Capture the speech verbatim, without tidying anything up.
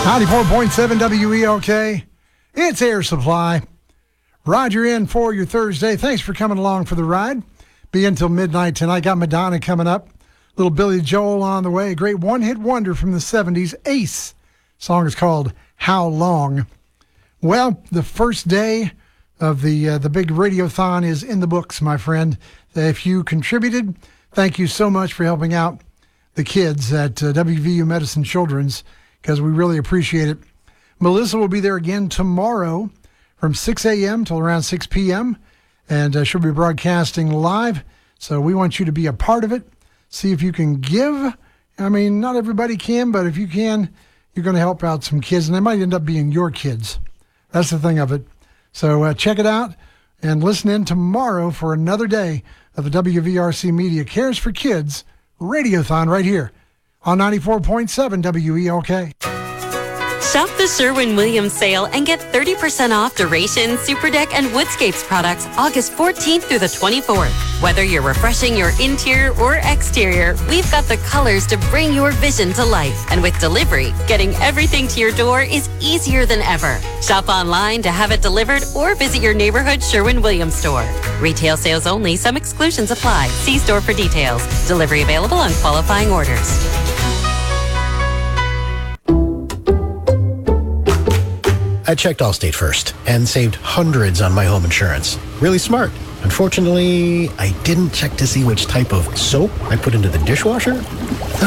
ninety-four point seven W E L K. It's Air Supply. Roger in for your Thursday. Thanks for coming along for the ride. Be until midnight tonight. Got Madonna coming up. Little Billy Joel on the way. A great one-hit wonder from the seventies. Ace. Song is called How Long. Well, the first day of the uh, the big radiothon is in the books, my friend. If you contributed, thank you so much for helping out the kids at uh, W V U Medicine Children's, because we really appreciate it. Melissa will be there again tomorrow from six a.m. till around six p.m., and uh, she'll be broadcasting live, so we want you to be a part of it. See if you can give. I mean, not everybody can, but if you can, you're going to help out some kids, and they might end up being your kids. That's the thing of it. So uh, check it out and listen in tomorrow for another day of the W V R C Media Cares for Kids Radiothon right here on ninety-four point seven W E L K. Shop the Sherwin-Williams sale and get thirty percent off Duration, Superdeck, and Woodscapes products August fourteenth through the twenty-fourth. Whether you're refreshing your interior or exterior, we've got the colors to bring your vision to life. And with delivery, getting everything to your door is easier than ever. Shop online to have it delivered or visit your neighborhood Sherwin-Williams store. Retail sales only. Some exclusions apply. See store for details. Delivery available on qualifying orders. I checked Allstate first and saved hundreds on my home insurance. Really smart. Unfortunately, I didn't check to see which type of soap I put into the dishwasher.